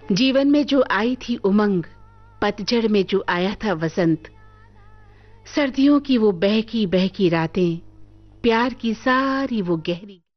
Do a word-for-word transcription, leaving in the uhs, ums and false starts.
जीवन में जो आई थी उमंग, पतझड़ में जो आया था वसंत, सर्दियों की वो बहकी बहकी रातें, प्यार की सारी वो गहरी